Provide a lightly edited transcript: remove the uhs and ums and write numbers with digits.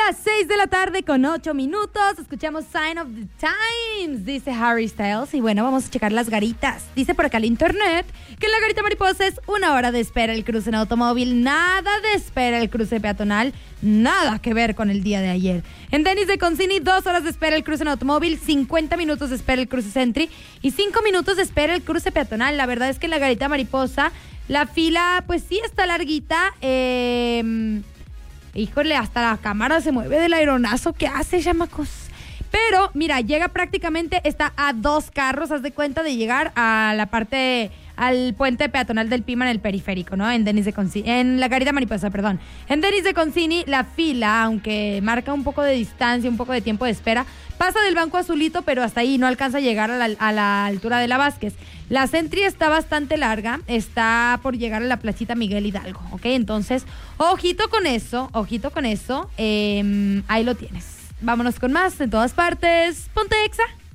las 6 de la tarde con 8 minutos. Escuchamos Sign of the Times, dice Harry Styles. Y bueno, vamos a checar las garitas. Dice por acá el internet que en la garita mariposa es 1 hora de espera el cruce en automóvil, nada de espera el cruce peatonal, nada que ver con el día de ayer. En Denis de Concini, 2 horas de espera el cruce en automóvil, 50 minutos de espera el cruce Sentry y 5 minutos de espera el cruce peatonal. La verdad es que en la garita mariposa la fila pues sí está larguita. Híjole, hasta la cámara se mueve del aeronazo que hace, chamacos. Pero, mira, llega prácticamente, está a 2 carros, haz de cuenta de llegar a la parte, al puente peatonal del Pima en el periférico, ¿no? En Denis de Concini, en la garita mariposa, perdón. En Denis de Concini, la fila, aunque marca un poco de distancia, un poco de tiempo de espera, pasa del banco azulito, pero hasta ahí no alcanza a llegar a la altura de la Vázquez. La Sentry está bastante larga, está por llegar a la placita Miguel Hidalgo, ¿ok? Entonces, ojito con eso, ahí lo tienes. Vámonos con más en todas partes. Ponte Exa.